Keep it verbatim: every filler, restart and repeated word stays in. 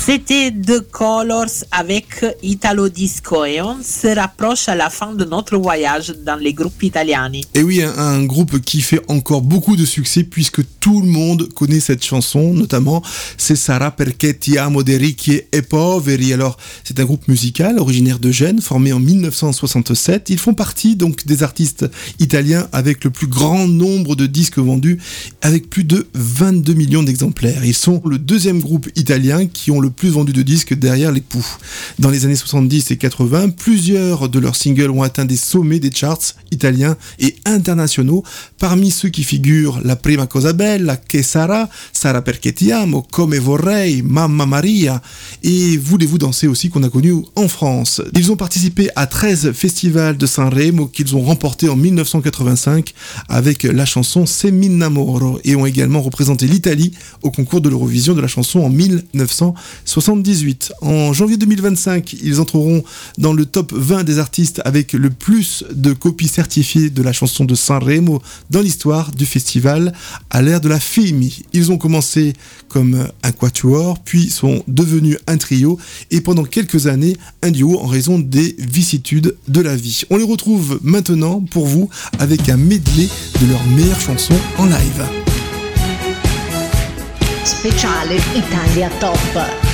C'était The Colors avec Italo Disco et on se rapproche à la fin de notre voyage dans les groupes italiani. Et oui, un, un groupe qui fait encore beaucoup de succès puisque tout le monde connaît cette chanson, notamment c'est Sarà perché ti amo dei ricchi e poveri. Alors c'est un groupe musical originaire de Gênes, formé en dix-neuf cent soixante-sept. Ils font partie donc des artistes italiens avec le plus grand nombre de disques vendus, avec plus de vingt-deux millions d'exemplaires. Ils sont le deuxième groupe italien qui ont le plus vendu de disques derrière les Pooh. Dans les années soixante-dix et quatre-vingts, plusieurs de leurs singles ont atteint des sommets des charts italiens et internationaux. Parmi ceux qui figurent La prima cosa bella, Che sarà, Sarà perché ti amo, Come vorrei, Mamma Maria et Voulez-vous danser aussi qu'on a connu en France. Ils ont participé à treize festivals de Sanremo qu'ils ont remportés en dix-neuf cent quatre-vingt-cinq avec la chanson Se mi innamoro et ont également représenté l'Italie au concours de l'Eurovision de la chanson en dix-neuf cent soixante-dix-huit. En janvier deux mille vingt-cinq, ils entreront dans le top vingt des artistes avec le plus de copies certifiées de la chanson de Sanremo dans l'histoire du festival à l'ère de la Femi. Ils ont commencé comme un quatuor, puis sont devenus un trio et pendant quelques années un duo en raison des vicissitudes de la vie. On les retrouve maintenant pour vous avec un medley de leurs meilleures chansons en live. Speciale Italia Top.